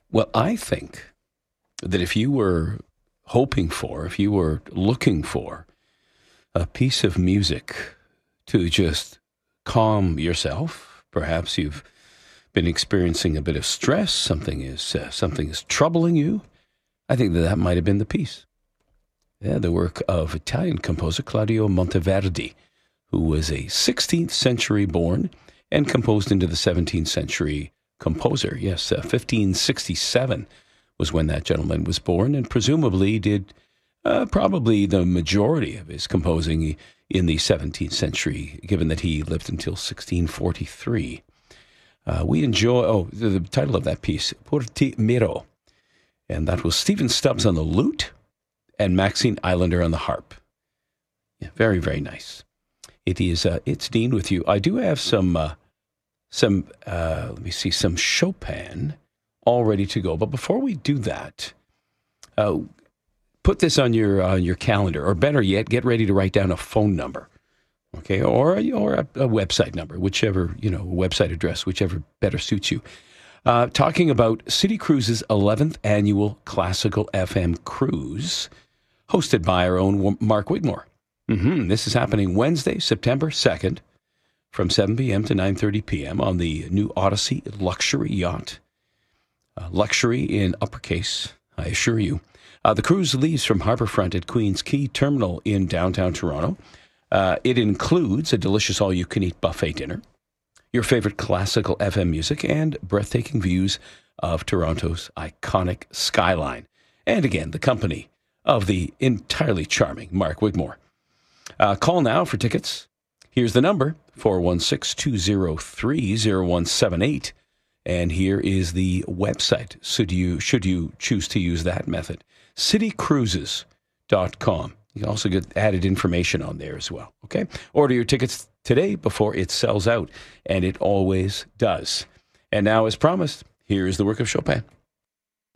Well, I think that if you were if you were looking for a piece of music to just calm yourself, perhaps you've been experiencing a bit of stress, something is troubling you, I think that might have been the piece. Yeah, the work of Italian composer Claudio Monteverdi, who was a 16th century born and composed into the 17th century composer. Yes, 1567 was when that gentleman was born, and presumably did probably the majority of his composing in the 17th century, given that he lived until 1643. We enjoy, the title of that piece, Por Ti Miro, and that was Stephen Stubbs on the lute and Maxine Islander on the harp. Yeah, very, very nice. It is, it's Dean with you. I do have some Chopin all ready to go. But before we do that, put this on your calendar, or better yet, get ready to write down a phone number, okay, or a website number, whichever, website address, whichever better suits you. Talking about City Cruises' 11th annual Classical FM cruise, hosted by our own Mark Wigmore. This is happening Wednesday, September 2nd, from 7 p.m. to 9:30 p.m. on the new Odyssey luxury yacht. Luxury in uppercase, I assure you. The cruise leaves from Harbourfront at Queen's Quay Terminal in downtown Toronto. It includes a delicious all-you-can-eat buffet dinner, your favorite classical FM music, and breathtaking views of Toronto's iconic skyline. And again, the company of the entirely charming Mark Wigmore. Call now for tickets. Here's the number, 416-203-0178. And here is the website, should you choose to use that method, citycruises.com. You can also get added information on there as well, okay? Order your tickets today before it sells out, and it always does. And now, as promised, here is the work of Chopin.